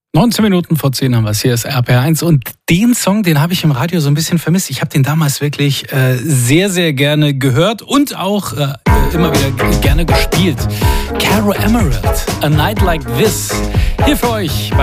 19 Minuten vor 10 haben wir es. Hier ist RPR1 und den Song, den habe ich im Radio so ein bisschen vermisst. Ich habe den damals wirklich sehr, sehr gerne gehört und auch immer wieder gerne gespielt. Caro Emerald, A Night Like This. Hier für euch